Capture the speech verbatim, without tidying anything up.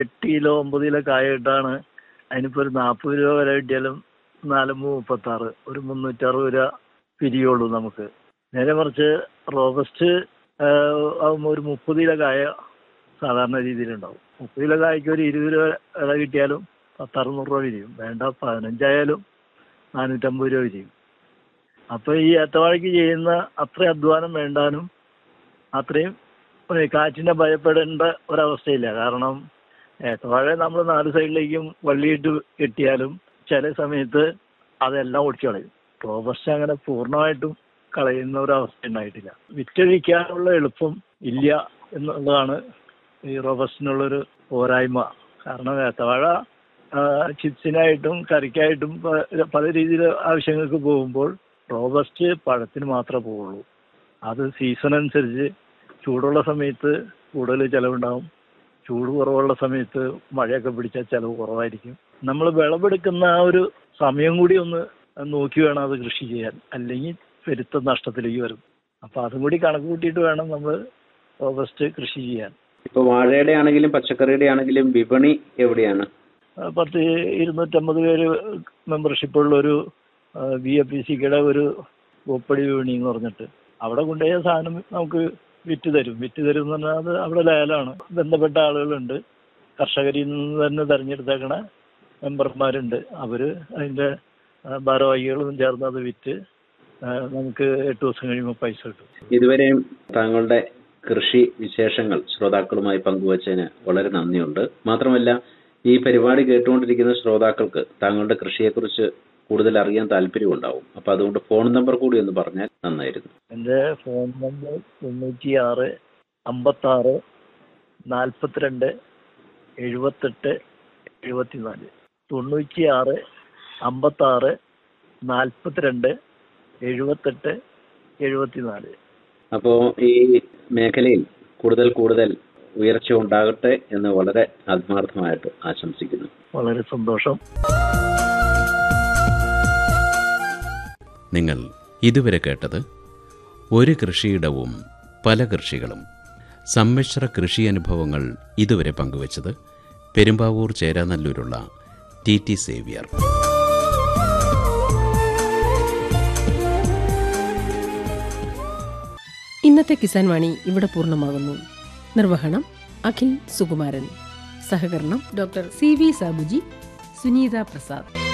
എട്ട് കിലോ ഒമ്പത് കിലോ കായ ഇട്ടാണ് അതിനിപ്പോൾ ഒരു നാൽപ്പത് രൂപ വരെ കിട്ടിയാലും നാലുമ്പത് മുപ്പത്താറ് ഒരു മുന്നൂറ്ററുപത് രൂപ പിരിയുള്ളൂ നമുക്ക്. നേരെ മറിച്ച് റോബസ്റ്റ് ആകുമ്പോൾ ഒരു മുപ്പത് കിലോ കായ സാധാരണ രീതിയിലുണ്ടാവും. മുപ്പത് കിലോ കായ്ക്ക് ഒരു ഇരുപത് രൂപ വില കിട്ടിയാലും പത്തറുന്നൂറ് രൂപ വിരിയും. വേണ്ട പതിനഞ്ചായാലും നാനൂറ്റമ്പത് രൂപ വിരിയും. അപ്പോൾ ഈ ഏത്തവാഴയ്ക്ക് ചെയ്യുന്ന അത്രയും അധ്വാനം വേണ്ടാനും അത്രയും കാറ്റിനെ ഭയപ്പെടേണ്ട ഒരവസ്ഥയില്ല. കാരണം ഏത്തവാഴ നമ്മൾ നാല് സൈഡിലേക്കും വള്ളിയിട്ട് കെട്ടിയാലും ചില സമയത്ത് അതെല്ലാം ഒടിച്ചു കളയും. റോബസ്റ്റ് അങ്ങനെ പൂർണ്ണമായിട്ടും കളയുന്ന ഒരവസ്ഥ ഉണ്ടായിട്ടില്ല. വിറ്റഴിക്കാനുള്ള എളുപ്പം ഇല്ല എന്നുള്ളതാണ് ഈ റോബസ്റ്റിനുള്ളൊരു പോരായ്മ. കാരണം ഏത്തവാഴ ചിപ്സിനായിട്ടും കറിക്കായിട്ടും പല രീതിയിൽ ആവശ്യങ്ങൾക്ക് പോകുമ്പോൾ റോബസ്റ്റ് പഴത്തിന് മാത്രമേ പോവുള്ളൂ. അത് സീസൺ അനുസരിച്ച് ചൂടുള്ള സമയത്ത് കൂടുതൽ ചിലവുണ്ടാവും, ചൂട് കുറവുള്ള സമയത്ത് മഴയൊക്കെ പിടിച്ചാൽ ചിലവ് കുറവായിരിക്കും. നമ്മൾ വിളവെടുക്കുന്ന ആ ഒരു സമയം കൂടി ഒന്ന് നോക്കി വേണം അത് കൃഷി ചെയ്യാൻ, അല്ലെങ്കിൽ പെരുത്ത നഷ്ടത്തിലേക്ക് വരും. അപ്പോൾ അതും കൂടി കണക്ക് കൂട്ടിയിട്ട് വേണം നമ്മൾ റോബസ്റ്റ് കൃഷി ചെയ്യാൻ. ഇപ്പോൾ വാഴയുടെ ആണെങ്കിലും പച്ചക്കറിയുടെ ആണെങ്കിലും വിപണി എവിടെയാണ്? പത്ത് ഇരുന്നൂറ്റമ്പത് പേര് മെമ്പർഷിപ്പുള്ളൊരു വി എ പി സിയുടെ ഒരു പൂപ്പടി വിപണി എന്ന് പറഞ്ഞിട്ട് അവിടെ കൊണ്ടുപോയ സാധനം നമുക്ക് വിറ്റ് തരും. വിറ്റ് തരും എന്ന് പറഞ്ഞാൽ അത് അവിടെ ലേലമാണ്. ബന്ധപ്പെട്ട ആളുകളുണ്ട്, കർഷകരിൽ നിന്ന് തന്നെ തിരഞ്ഞെടുത്തേക്കണ മെമ്പർമാരുണ്ട്. അവർ അതിൻ്റെ ഭാരവാഹികളും ചേർന്ന് അത് വിറ്റ് നമുക്ക് എട്ട് ദിവസം കഴിയുമ്പോൾ പൈസ കിട്ടും. ഇതുവരെയും താങ്കളുടെ കൃഷി വിശേഷങ്ങൾ ശ്രോതാക്കളുമായി പങ്കുവച്ചതിന് വളരെ നന്ദിയുണ്ട്. മാത്രമല്ല, ഈ പരിപാടി കേട്ടുകൊണ്ടിരിക്കുന്ന ശ്രോതാക്കൾക്ക് താങ്കളുടെ കൃഷിയെക്കുറിച്ച് കൂടുതൽ അറിയാൻ താല്പര്യമുണ്ടാവും. അപ്പോൾ അതുകൊണ്ട് ഫോൺ നമ്പർ കൂടി ഒന്ന് പറഞ്ഞാൽ നന്നായിരുന്നു. എൻ്റെ ഫോൺ നമ്പർ തൊണ്ണൂറ്റി ആറ് അമ്പത്താറ് നാൽപ്പത്തിരണ്ട് എഴുപത്തെട്ട് എഴുപത്തിനാല് തൊണ്ണൂറ്റി ആറ് അമ്പത്താറ് നാൽപ്പത്തിരണ്ട് എഴുപത്തെട്ട് എഴുപത്തിനാല്. അപ്പോൾ ഈ മേഖലയിൽ കൂടുതൽ കൂടുതൽ ഉയർച്ച ഉണ്ടാകട്ടെ എന്ന് വളരെ ആത്മാർത്ഥമായിട്ട് ആശംസിക്കുന്നു. വളരെ സന്തോഷം. നിങ്ങൾ ഇതുവരെ കേട്ടത് ഒരു കൃഷിയിടവും പല കൃഷികളും, സമ്മിശ്ര കൃഷി അനുഭവങ്ങൾ ഇതുവരെ പങ്കുവച്ചത് പെരുമ്പാവൂർ ചേരാനല്ലൂരുള്ള ടി ടി സേവ്യർ. ഇന്നത്തെ കിസാൻ വാണി ഇവിടെ പൂർണ്ണമാകുന്നു. നിർവഹണം അഖിൽ സുകുമാരൻ. സഹകരണം doctor C V Sabuji, Suneetha Prasad.